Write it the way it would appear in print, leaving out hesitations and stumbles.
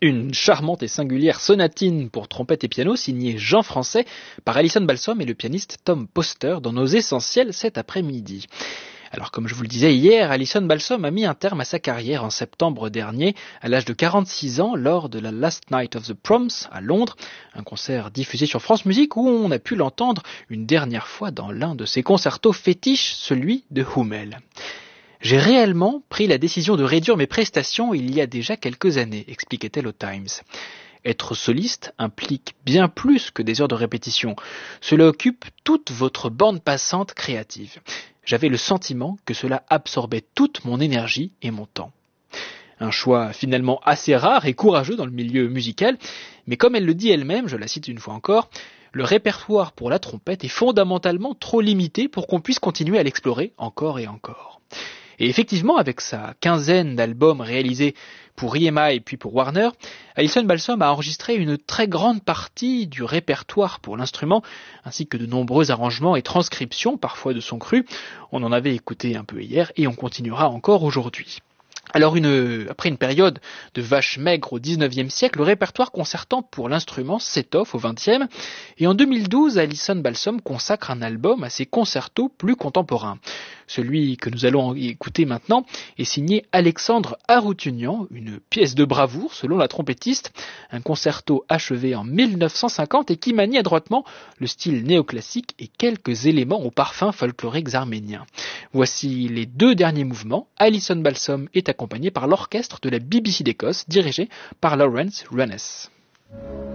Une charmante et singulière sonatine pour trompette et piano signée Jean Français par Alison Balsom et le pianiste Tom Poster dans nos essentiels cet après-midi. Alors comme je vous le disais hier, Alison Balsom a mis un terme à sa carrière en septembre dernier à l'âge de 46 ans lors de la Last Night of the Proms à Londres, un concert diffusé sur France Musique où on a pu l'entendre une dernière fois dans l'un de ses concertos fétiches, celui de Hummel. J'ai réellement pris la décision de réduire mes prestations il y a déjà quelques années, expliquait-elle au Times. Être soliste implique bien plus que des heures de répétition. Cela occupe toute votre bande passante créative. J'avais le sentiment que cela absorbait toute mon énergie et mon temps. Un choix finalement assez rare et courageux dans le milieu musical, mais comme elle le dit elle-même, je la cite une fois encore, le répertoire pour la trompette est fondamentalement trop limité pour qu'on puisse continuer à l'explorer encore et encore. Et effectivement, avec sa quinzaine d'albums réalisés pour EMI puis pour Warner, Alison Balsom a enregistré une très grande partie du répertoire pour l'instrument, ainsi que de nombreux arrangements et transcriptions, parfois de son cru. On en avait écouté un peu hier et on continuera encore aujourd'hui. Alors après une période de vaches maigres au XIXe siècle, le répertoire concertant pour l'instrument s'étoffe au XXe et en 2012, Alison Balsom consacre un album à ses concertos plus contemporains. Celui que nous allons écouter maintenant est signé Alexandre Aroutunian, une pièce de bravoure selon la trompettiste, un concerto achevé en 1950 et qui manie adroitement le style néoclassique et quelques éléments aux parfums folkloriques arméniens. Voici les deux derniers mouvements. Alison Balsom est accompagnée par l'orchestre de la BBC d'Écosse dirigé par Lawrence Runnes.